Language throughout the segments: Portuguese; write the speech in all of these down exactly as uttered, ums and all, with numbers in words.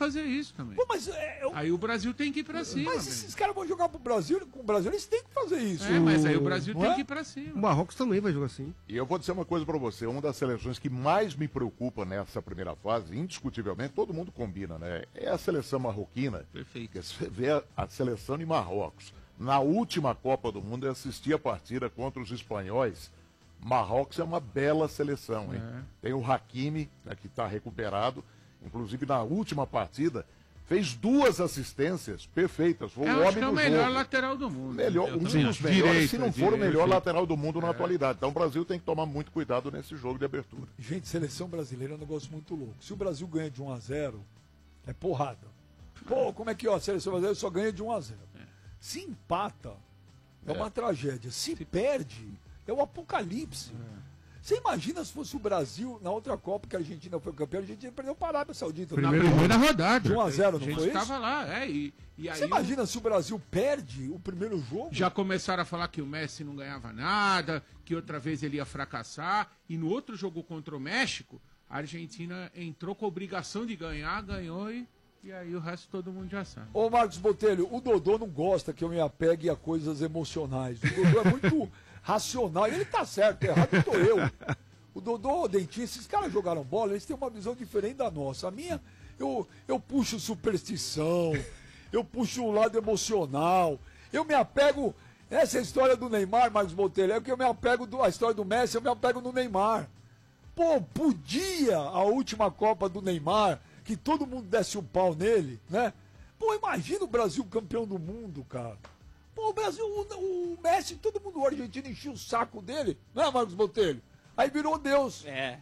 fazer isso também. Pô, mas, é, eu... Aí o Brasil tem que ir pra cima. Mas esses caras vão jogar pro Brasil, com o Brasil eles têm que fazer isso. É, mas aí o Brasil Não tem é? que ir pra cima. O Marrocos também vai jogar assim. E eu vou dizer uma coisa pra você, uma das seleções que mais me preocupa nessa primeira fase, indiscutivelmente, todo mundo combina, né? É a seleção marroquina. Perfeito. Porque você vê a, a seleção de Marrocos. Na última Copa do Mundo, eu assisti a partida contra os espanhóis. Marrocos é uma bela seleção, hein? É. Tem o Hakimi, né, que está recuperado. Inclusive, na última partida, fez duas assistências perfeitas. Foi o Eu homem acho que é o do melhor jogo. lateral do mundo. Melhor, Eu um dos também melhores, acho. Direito, se não for direito, o melhor direito. lateral do mundo na atualidade. Então o Brasil tem que tomar muito cuidado nesse jogo de abertura. Gente, seleção brasileira é um negócio muito louco. Se o Brasil ganha de um a zero, é porrada. Pô, como é que ó, a seleção brasileira só ganha de um a zero? Se empata, é, É. uma tragédia. Se perde, é o apocalipse. Você imagina se fosse o Brasil na outra Copa que a Argentina foi campeã, a Argentina perdeu para a Arábia Saudita. Na primeira rodada. De um a zero, A não gente foi isso? estava lá, é. E, e aí Você imagina se o Brasil perde o primeiro jogo? já começaram a falar que o Messi não ganhava nada, que outra vez ele ia fracassar. E no outro jogo contra o México, a Argentina entrou com a obrigação de ganhar, ganhou e, e aí o resto todo mundo já sabe. Ô Marcos Botelho, o Dodô não gosta que eu me apegue a coisas emocionais. O Dodô é muito racional. Ele tá certo, errado tô eu. O Dodô, o Dentinho, esses caras jogaram bola, eles têm uma visão diferente da nossa. A minha, eu, eu puxo superstição, eu puxo o lado emocional, eu me apego. Essa é a história do Neymar, Marcos Botelho, é que eu me apego do, a história do Messi, eu me apego no Neymar. Pô, podia a última Copa do Neymar, que todo mundo desse um pau nele, né? Pô, imagina o Brasil campeão do mundo, cara. Pô, o Brasil, o, o Messi, todo mundo, o argentino enchia o saco dele, não é, Marcos Botelho? Aí virou Deus. É.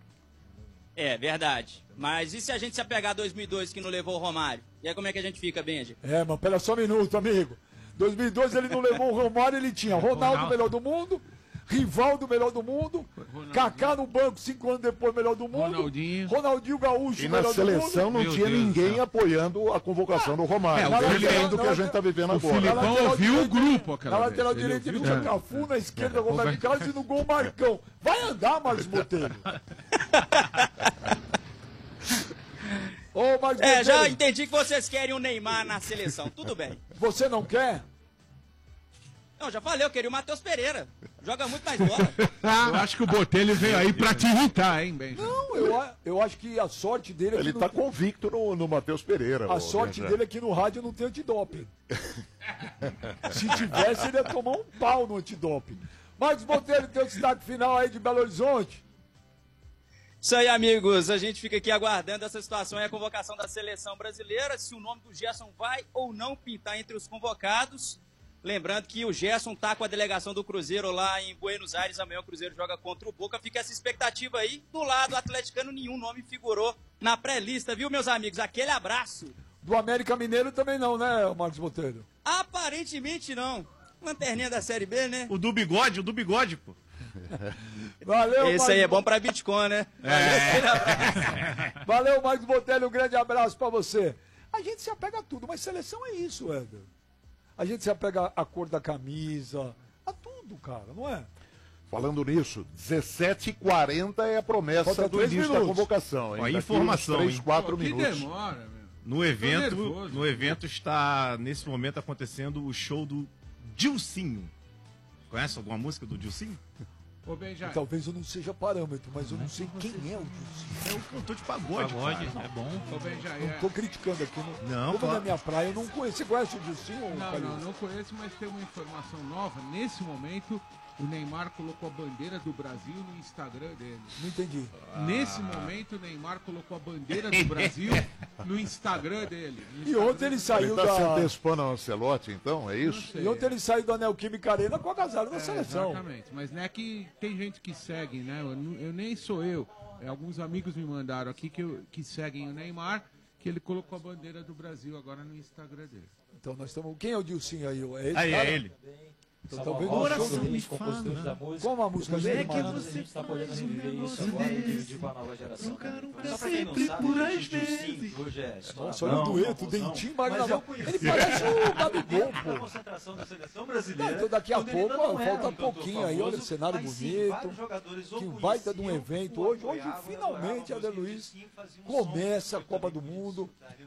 É, verdade. Mas e se a gente se apegar a dois mil e dois que não levou o Romário? E aí como é que a gente fica, Benji? É, mas pera só um minuto, amigo. dois mil e dois ele não levou o Romário, ele tinha Ronaldo, Ronaldo. melhor do mundo, Rivaldo, melhor do mundo, Ronaldinho. Kaká no banco, cinco anos depois, melhor do mundo, Ronaldinho. Ronaldinho Gaúcho, E na melhor do seleção mundo. não Meu tinha Deus do ninguém céu. apoiando a convocação do Romário. É, o Nada Filipão- diferente do que a gente está vivendo O agora. Filipão lateral ouviu o direito, grupo Na aquela lateral vez. direito ele ouviu? tinha Cafu, na esquerda Roberto Carlos e no gol Marcão. Vai andar, Marcos Botelho. Ô, Marcos É, já Botelho, entendi que vocês querem o Neymar na seleção. Tudo bem. você não quer? Não, já falei, eu queria o Matheus Pereira. Joga muito mais bola. Eu acho que o Botelho veio aí pra te irritar, hein, Benji? Não, eu, a- eu acho que a sorte dele é que Ele não está tem- convicto no, no Matheus Pereira. A ô, sorte Benja. dele é que no rádio não tem antidoping. Se tivesse, ele ia tomar um pau no antidoping. Marcos Botelho, tem o destaque final aí de Belo Horizonte. Isso aí, amigos. A gente fica aqui aguardando essa situação e a convocação da seleção brasileira. Se o nome do Gerson vai ou não pintar entre os convocados. Lembrando que o Gerson tá com a delegação do Cruzeiro lá em Buenos Aires. Amanhã o Cruzeiro joga contra o Boca. Fica essa expectativa aí. Do lado atleticano, nenhum nome figurou na pré-lista, viu, meus amigos? Aquele abraço. Do América Mineiro também não, né, Marcos Botelho? Aparentemente não. Lanterninha da Série B, né? O do bigode, o do bigode, pô. Valeu, Esse aí é Marcos bom pra Bitcoin, né? Valeu, Marcos Botelho, um grande abraço pra você. A gente se apega a tudo, mas seleção é isso, Éder. A gente se apega à cor da camisa, a tudo, cara, não é? Falando nisso, dezessete e quarenta é a promessa Falta do três início minutos. da convocação. hein? Ó, Daqui uns informação, três, hein? quatro Pô, que minutos. demora, meu. No evento, nervoso. no evento está, nesse momento, acontecendo o show do Dilcinho. Conhece alguma música do Dilcinho? Ô, Benji, Talvez eu não seja parâmetro, mas eu não sei quem é o Dilcinho. É o cantor de pagode, Pagode, cara. é bom. ô, Benji, Não é... tô criticando aqui, não. Não, Como claro. na minha praia, eu não conheço. Você conhece o Dilcinho? Não, Calil? não, não conheço, mas tem uma informação nova. Nesse momento, o Neymar colocou a bandeira do Brasil no Instagram dele. Não entendi. Nesse momento, o Neymar colocou a bandeira do Brasil no Instagram dele. No E Instagram ontem ele dele. saiu Ele está se da... antecipando ao Ancelotti, então? É isso? sei. E ontem ele saiu da Neoquímica Arena com a agasalho da É, seleção. exatamente, mas não é que tem gente que segue, né? Eu, nu- eu nem sou eu. É, alguns amigos me mandaram aqui que, eu- que seguem o Neymar, que ele colocou a bandeira do Brasil agora no Instagram dele. Então nós estamos. Quem é o Dilcinho aí? É esse Aí, cara? é ele. Então, talvez Coração não me show. fala. Como a música dele, É que mano? você tá podendo faz um reviver isso negócio agora e desse. dividir com a nova geração. Eu quero um Só pra pra quem não sempre, sabe, por gente, às o Dilcinho vezes. hoje é Nossa, estouradão, olha o dueto, famosão. dentinho, Mas Magna. eu conheci Ele parece o Gabigol, na pô. concentração da seleção Não, brasileira. então daqui a quando ele pouco, ainda não ó, era falta um cantor pouquinho aí, olha, famoso, cenário mas sim, bonito, vários jogadores o que um baita de um conheciam, evento o hoje. Hoje, apoiavam, finalmente, adoravam, Eder mas o Luiz Dilcinho fazia um começa som a Copa do muito Mundo. bonito.